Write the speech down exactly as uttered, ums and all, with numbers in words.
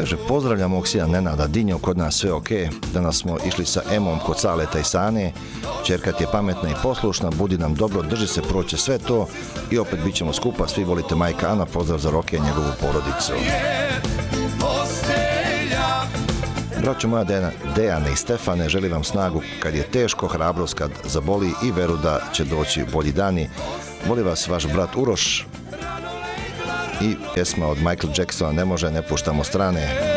Kaže, pozdravljam mog sina Nenada, Dinjo, kod nas sve ok. Danas smo išli sa Emom kod Saleta i Sane. Čerka ti je pametna i poslušna, budi nam dobro, drži se, proće sve to i opet bit ćemo skupa. Svi volite majka Ana, pozdrav za Roke i njegovu porodicu. Braćo moja Dejana, Dejane i Stefane, želim vam snagu kad je teško, hrabrost kad zaboli i veru da će doći bolji dani. Voli vas vaš brat Uroš i pjesma od Michael Jacksona, ne može, ne puštamo strane.